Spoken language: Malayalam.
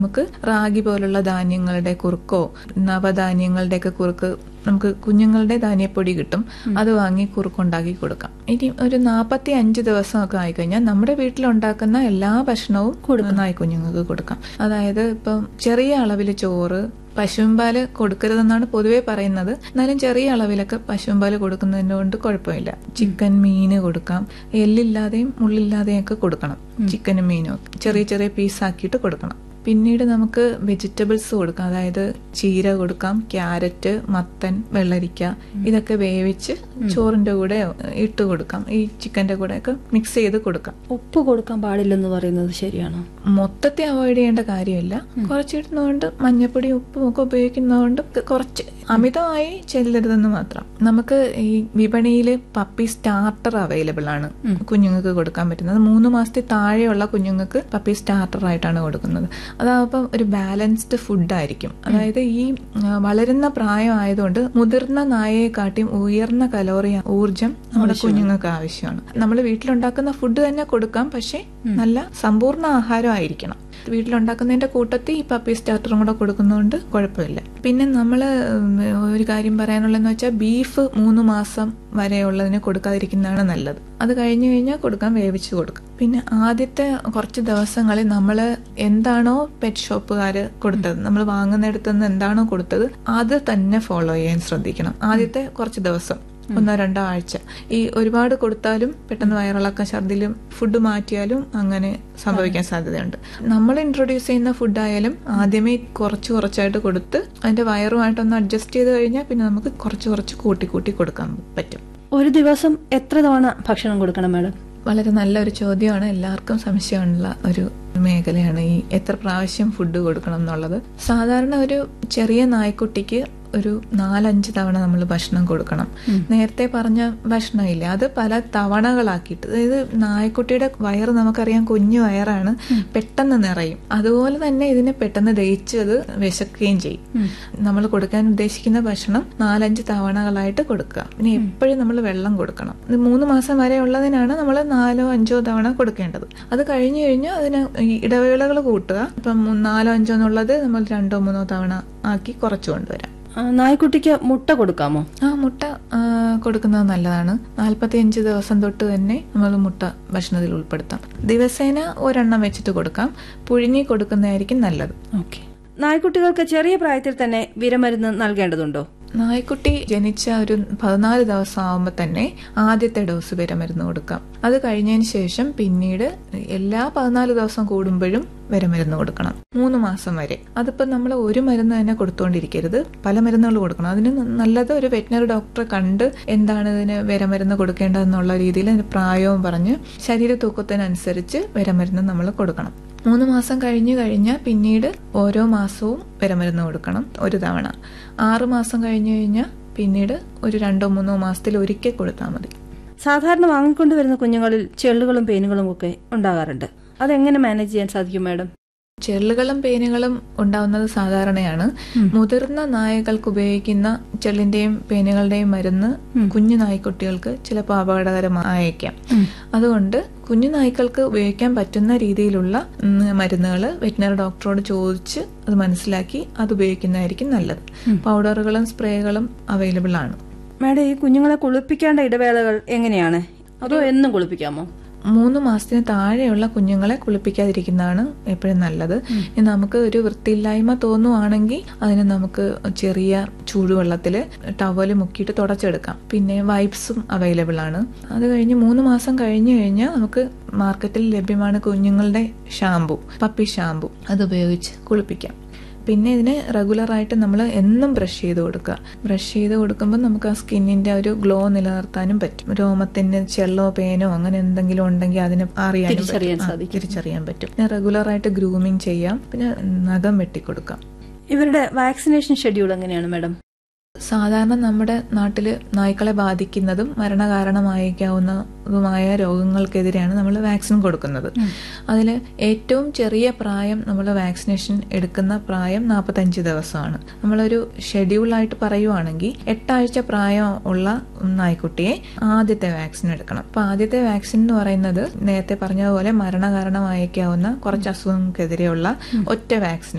നമുക്ക് റാഗി പോലുള്ള ധാന്യങ്ങളുടെ കുറുക്കോ നവധാന്യങ്ങളുടെയൊക്കെ കുറുക്ക് നമുക്ക് കുഞ്ഞുങ്ങളുടെ ധാന്യപ്പൊടി കിട്ടും, അത് വാങ്ങി കുറുക്കുണ്ടാക്കി കൊടുക്കാം. ഇനി ഒരു 45 ദിവസമൊക്കെ ആയിക്കഴിഞ്ഞാൽ നമ്മുടെ വീട്ടിലുണ്ടാക്കുന്ന എല്ലാ ഭക്ഷണവും നായ് കുഞ്ഞുങ്ങൾക്ക് കൊടുക്കാം. അതായത് ഇപ്പം ചെറിയ അളവിൽ ചോറ്, പശുമ്പാല് കൊടുക്കരുതെന്നാണ് പൊതുവെ പറയുന്നത്. എന്നാലും ചെറിയ അളവിലൊക്കെ പശുമ്പാല് കൊടുക്കുന്നതിന് കൊണ്ട് കുഴപ്പമില്ല. ചിക്കൻ, മീന് കൊടുക്കാം. എല്ലില്ലാതെയും മുള്ളില്ലാതെയും ഒക്കെ കൊടുക്കണം. ചിക്കനും മീനും ചെറിയ ചെറിയ പീസാക്കിയിട്ട് കൊടുക്കണം. പിന്നീട് നമുക്ക് വെജിറ്റബിൾസ് കൊടുക്കാം. അതായത് ചീര കൊടുക്കാം, ക്യാരറ്റ്, മത്തൻ, വെള്ളരിക്ക ഇതൊക്കെ വേവിച്ച് ചോറിന്റെ കൂടെ ഇട്ട് കൊടുക്കാം. ഈ ചിക്കന്റെ കൂടെ ഒക്കെ മിക്സ് ചെയ്ത് കൊടുക്കാം. ഉപ്പ് കൊടുക്കാൻ പാടില്ലെന്ന് പറയുന്നത് ശരിയാണോ? മൊത്തത്തെ അവോയ്ഡ് ചെയ്യേണ്ട കാര്യമില്ല. കുറച്ചിടുന്നതുകൊണ്ട് മഞ്ഞപ്പൊടി ഉപ്പും ഒക്കെ ഉപയോഗിക്കുന്നതുകൊണ്ട് കുറച്ച് അമിതമായി ചെല്ലരുതെന്ന് മാത്രം. നമുക്ക് ഈ വിപണിയിൽ പപ്പി സ്റ്റാർട്ടർ അവൈലബിൾ ആണ് കുഞ്ഞുങ്ങൾക്ക് കൊടുക്കാൻ പറ്റുന്നത്. 3 മാസത്തിൽ താഴെയുള്ള കുഞ്ഞുങ്ങൾക്ക് പപ്പി സ്റ്റാർട്ടർ ആയിട്ടാണ് കൊടുക്കുന്നത്. അതാവുമ്പം ഒരു ബാലൻസ്ഡ് ഫുഡായിരിക്കും. അതായത് ഈ വളരുന്ന പ്രായം ആയതുകൊണ്ട് മുതിർന്ന നായയെക്കാട്ടിയും ഉയർന്ന കലോറി ഊർജം നമ്മുടെ കുഞ്ഞുങ്ങൾക്ക് ആവശ്യമാണ്. നമ്മൾ വീട്ടിലുണ്ടാക്കുന്ന ഫുഡ് തന്നെ കൊടുക്കാം, പക്ഷെ നല്ല സമ്പൂർണ്ണ ആഹാരം ആയിരിക്കണം. വീട്ടിലുണ്ടാക്കുന്നതിന്റെ കൂട്ടത്തിൽ ഈ പപ്പി സ്റ്റാർട്ടറും കൂടെ കൊടുക്കുന്നതുകൊണ്ട് കുഴപ്പമില്ല. പിന്നെ നമ്മള് ഒരു കാര്യം പറയാനുള്ളതെന്ന് വെച്ചാൽ ബീഫ് 3 മാസം വരെയുള്ളതിന് കൊടുക്കാതിരിക്കുന്നതാണ് നല്ലത്. അത് കഴിഞ്ഞു കഴിഞ്ഞാൽ കൊടുക്കാൻ വേവിച്ച് കൊടുക്കാം. പിന്നെ ആദ്യത്തെ കുറച്ച് ദിവസങ്ങളിൽ നമ്മൾ എന്താണോ പെറ്റ് ഷോപ്പുകാര് കൊടുത്തത്, നമ്മൾ വാങ്ങുന്നിടത്തുനിന്ന് എന്താണോ കൊടുത്തത് അത് തന്നെ ഫോളോ ചെയ്യാൻ ശ്രദ്ധിക്കണം. ആദ്യത്തെ കുറച്ച് ദിവസം 1-2 ആഴ്ച ഈ ഒരുപാട് കൊടുത്താലും പെട്ടെന്ന് വയറിളക്കം, ഛർദിലും ഫുഡ് മാറ്റിയാലും അങ്ങനെ സംഭവിക്കാൻ സാധ്യതയുണ്ട്. നമ്മൾ ഇൻട്രൊഡ്യൂസ് ചെയ്യുന്ന ഫുഡായാലും ആദ്യമേ കുറച്ചായിട്ട് കൊടുത്ത് അതിന്റെ വയറുമായിട്ടൊന്ന് അഡ്ജസ്റ്റ് ചെയ്ത് കഴിഞ്ഞാൽ പിന്നെ നമുക്ക് കുറച്ച് കൂട്ടി കൊടുക്കാൻ പറ്റും. ഒരു ദിവസം എത്ര തവണ ഭക്ഷണം കൊടുക്കണം മാഡം? വളരെ നല്ലൊരു ചോദ്യമാണ്. എല്ലാവർക്കും സംശയമുള്ള ഒരു മേഖലയാണ് ഈ എത്ര പ്രാവശ്യം ഫുഡ് കൊടുക്കണം എന്നുള്ളത്. സാധാരണ ഒരു ചെറിയ നായ്ക്കുട്ടിക്ക് ഒരു 4-5 തവണ നമ്മൾ ഭക്ഷണം കൊടുക്കണം. നേരത്തെ പറഞ്ഞ ഭക്ഷണമില്ല, അത് പല തവണകളാക്കിയിട്ട്. അതായത് നായ്ക്കുട്ടിയുടെ വയറ് നമുക്കറിയാം കുഞ്ഞു വയറാണ്, പെട്ടെന്ന് നിറയും. അതുപോലെ തന്നെ ഇതിന് പെട്ടെന്ന് ദഹിച്ച് അത് വിശക്കുകയും ചെയ്യും. നമ്മൾ കൊടുക്കാൻ ഉദ്ദേശിക്കുന്ന ഭക്ഷണം 4-5 തവണകളായിട്ട് കൊടുക്കുക. പിന്നെ എപ്പോഴും നമ്മൾ വെള്ളം കൊടുക്കണം. ഇത് 3 മാസം വരെ ഉള്ളതിനാണ് നമ്മൾ 4-5 തവണ കൊടുക്കേണ്ടത്. അത് കഴിഞ്ഞു കഴിഞ്ഞാൽ അതിന് ഇടവേളകൾ കൂട്ടുക. ഇപ്പം 4-5 എന്നുള്ളത് നമ്മൾ 2-3 തവണ ആക്കി കുറച്ചു കൊണ്ടുവരാം. നായ്ക്കുട്ടിക്ക് മുട്ട കൊടുക്കാമോ? മുട്ട കൊടുക്കുന്നത് നല്ലതാണ്. 45 ദിവസം തൊട്ട് തന്നെ നമ്മൾ മുട്ട ഭക്ഷണത്തിൽ ഉൾപ്പെടുത്താം. ദിവസേന ഒരെണ്ണം വെച്ചിട്ട് കൊടുക്കാം. പുഴുങ്ങി കൊടുക്കുന്നതായിരിക്കും നല്ലത്. ഓക്കെ. നായ്ക്കുട്ടികൾക്ക് ചെറിയ പ്രായത്തിൽ തന്നെ വിരമരുന്ന് നൽകേണ്ടതുണ്ടോ? നായ്ക്കുട്ടി ജനിച്ച ഒരു 14 ദിവസം ആവുമ്പോൾ തന്നെ ആദ്യത്തെ ഡോസ് വിരമരുന്ന് കൊടുക്കാം. അത് കഴിഞ്ഞതിന് ശേഷം പിന്നീട് എല്ലാ 14 ദിവസം കൂടുമ്പോഴും വിരമരുന്ന് കൊടുക്കണം 3 മാസം വരെ. അതിപ്പോൾ നമ്മൾ ഒരു മരുന്ന് തന്നെ കൊടുത്തുകൊണ്ടിരിക്കരുത്, പല മരുന്നുകൾ കൊടുക്കണം. അതിന് നല്ലത് ഒരു വെറ്റിനറി ഡോക്ടറെ കണ്ട് എന്താണ് ഇതിന് വിരമരുന്ന് കൊടുക്കേണ്ടതെന്നുള്ള രീതിയിൽ അതിന് പ്രായവും പറഞ്ഞ് ശരീര തൂക്കത്തിനനുസരിച്ച് വിരമരുന്ന് നമ്മൾ കൊടുക്കണം. 3 മാസം കഴിഞ്ഞാൽ പിന്നീട് ഓരോ മാസവും വിരമരുന്ന് കൊടുക്കണം, ഒരു തവണ. 6 മാസം കഴിഞ്ഞാൽ പിന്നീട് ഒരു 2-3 മാസത്തിൽ ഒരിക്കൽ കൊടുത്താൽ മതി. സാധാരണ വാങ്ങിക്കൊണ്ടുവരുന്ന കുഞ്ഞുങ്ങളിൽ ചെള്ളുകളും പേനുകളും ഒക്കെ ഉണ്ടാകാറുണ്ട്. അതെങ്ങനെ മാനേജ് ചെയ്യാൻ സാധിക്കും മാഡം? ചെള്ളുകളും പേനുകളും ഉണ്ടാവുന്നത് സാധാരണയാണ്. മുതിർന്ന നായകൾക്ക് ഉപയോഗിക്കുന്ന ചെള്ളിന്റെയും പേനുകളുടെയും മരുന്ന് കുഞ്ഞു നായ്ക്കുട്ടികൾക്ക് ചിലപ്പോൾ അപകടകരമായേക്കാം. അതുകൊണ്ട് കുഞ്ഞു നായ്ക്കൾക്ക് ഉപയോഗിക്കാൻ പറ്റുന്ന രീതിയിലുള്ള മരുന്നുകൾ വെറ്റിനറി ഡോക്ടറോട് ചോദിച്ച് അത് മനസ്സിലാക്കി അത് ഉപയോഗിക്കുന്നതായിരിക്കും നല്ലത്. പൗഡറുകളും സ്പ്രേകളും അവൈലബിൾ ആണ്. മാഡം, ഈ കുഞ്ഞുങ്ങളെ കുളിപ്പിക്കേണ്ട ഇടവേളകൾ എങ്ങനെയാണ്? അതോ എന്നും കുളിപ്പിക്കാമോ? 3 മാസത്തിന് താഴെയുള്ള കുഞ്ഞുങ്ങളെ കുളിപ്പിക്കാതിരിക്കുന്നതാണ് എപ്പോഴും നല്ലത്. നമുക്ക് ഒരു വൃത്തിയില്ലായ്മ തോന്നുവാണെങ്കിൽ അതിന് നമുക്ക് ചെറിയ ചൂടുവെള്ളത്തിൽ ടവല് മുക്കിയിട്ട് തുടച്ചെടുക്കാം. പിന്നെ വൈപ്സും അവൈലബിൾ ആണ്. അത് കഴിഞ്ഞ് 3 മാസം കഴിഞ്ഞു കഴിഞ്ഞാൽ നമുക്ക് മാർക്കറ്റിൽ ലഭ്യമാണ് കുഞ്ഞുങ്ങളുടെ ഷാമ്പു, പപ്പി ഷാമ്പു. അത് ഉപയോഗിച്ച് കുളിപ്പിക്കാം. പിന്നെ ഇതിന് റെഗുലറായിട്ട് നമ്മൾ എന്നും ബ്രഷ് ചെയ്ത് കൊടുക്കുക. ബ്രഷ് ചെയ്ത് കൊടുക്കുമ്പോൾ നമുക്ക് ആ സ്കിന്നിന്റെ ഒരു ഗ്ലോ നിലനിർത്താനും പറ്റും. രോമത്തിന് ചെള്ളോ പേനോ അങ്ങനെ എന്തെങ്കിലും ഉണ്ടെങ്കിൽ അതിന് തിരിച്ചറിയാൻ പറ്റും. പിന്നെ റെഗുലറായിട്ട് ഗ്രൂമിങ് ചെയ്യാം. പിന്നെ നഖം വെട്ടിക്കൊടുക്കാം. ഇവരുടെ വാക്സിനേഷൻ ഷെഡ്യൂൾ എങ്ങനെയാണ് മാഡം? സാധാരണ നമ്മുടെ നാട്ടില് നായ്ക്കളെ ബാധിക്കുന്നതും മരണകാരണമായേക്കാവുന്നതുമായ രോഗങ്ങൾക്കെതിരെയാണ് നമ്മൾ വാക്സിൻ കൊടുക്കുന്നത്. അതിൽ ഏറ്റവും ചെറിയ പ്രായം നമ്മൾ വാക്സിനേഷൻ എടുക്കുന്ന പ്രായം 45 ദിവസമാണ്. നമ്മളൊരു ഷെഡ്യൂളായിട്ട് പറയുവാണെങ്കിൽ 8 ആഴ്ച പ്രായം ഉള്ള നായ്ക്കുട്ടിയെ ആദ്യത്തെ വാക്സിൻ എടുക്കണം. അപ്പൊ ആദ്യത്തെ വാക്സിൻ എന്ന് പറയുന്നത് നേരത്തെ പറഞ്ഞതുപോലെ മരണകാരണമായേക്കാവുന്ന കുറച്ച് അസുഖങ്ങൾക്കെതിരെയുള്ള ഒറ്റ വാക്സിൻ